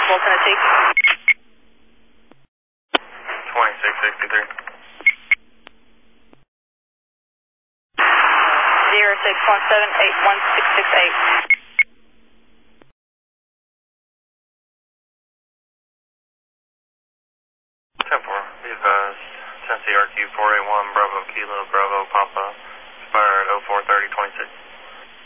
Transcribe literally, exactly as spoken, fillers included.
What can I take? twenty-six sixty-three. Zero six one seven eight one six six eight. ten four, be advised, Tennessee R Q four eight one, Bravo Kilo, Bravo Papa, expired oh four thirty twenty-six.